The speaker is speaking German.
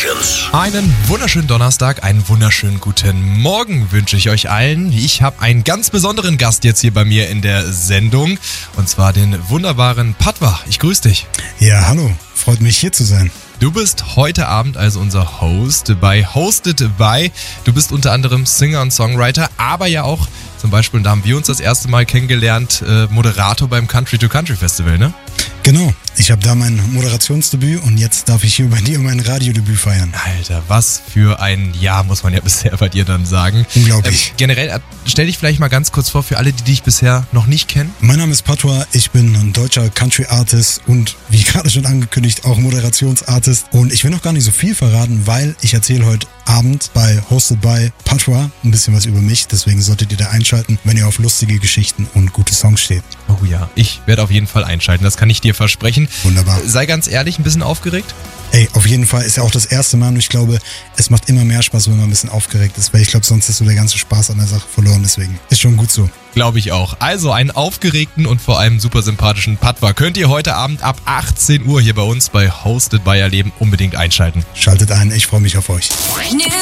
Sessions. Einen wunderschönen Donnerstag, einen wunderschönen guten Morgen wünsche ich euch allen. Ich habe einen ganz besonderen Gast jetzt hier bei mir in der Sendung und zwar den wunderbaren Patwa. Ich grüße dich. Ja, hallo. Freut mich hier zu sein. Du bist heute Abend also unser Host bei Hosted by. Du bist unter anderem Singer und Songwriter, aber ja auch zum Beispiel, und da haben wir uns das erste Mal kennengelernt, Moderator beim Country to Country Festival, ne? Genau, ich habe da mein Moderationsdebüt und jetzt darf ich hier bei dir mein Radiodebüt feiern. Alter, was für ein Jahr, muss man ja bisher bei dir dann sagen. Unglaublich. Generell, stell dich vielleicht mal ganz kurz vor für alle, die dich bisher noch nicht kennen. Mein Name ist Patwa, ich bin ein deutscher Country-Artist und wie gerade schon angekündigt auch Moderationsartist. Und ich will noch gar nicht so viel verraten, weil ich erzähle heute Abend bei Hosted by Patwa ein bisschen was über mich. Deswegen solltet ihr da einschalten, wenn ihr auf lustige Geschichten und gute Songs steht. Oh ja, ich werde auf jeden Fall einschalten, das kann ich dir versprechen. Wunderbar. Sei ganz ehrlich, ein bisschen aufgeregt? Ey, auf jeden Fall ist ja auch das erste Mal und ich glaube, es macht immer mehr Spaß, wenn man ein bisschen aufgeregt ist, weil ich glaube, sonst ist so der ganze Spaß an der Sache verloren, deswegen ist schon gut so. Glaube ich auch. Also einen aufgeregten und vor allem super sympathischen Patwa könnt ihr heute Abend ab 18 Uhr hier bei uns bei Hosted by Erleben unbedingt einschalten. Schaltet ein, ich freue mich auf euch.